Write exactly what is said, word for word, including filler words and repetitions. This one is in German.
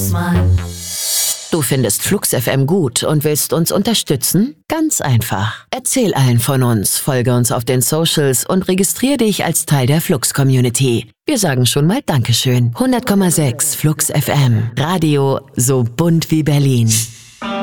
mal. Du findest Flux F M gut und willst uns unterstützen? Ganz einfach. Erzähl allen von uns, folge uns auf den Socials und registrier dich als Teil der Flux-Community. Wir sagen schon mal Dankeschön. hundert Komma sechs Flux F M. Radio so bunt wie Berlin.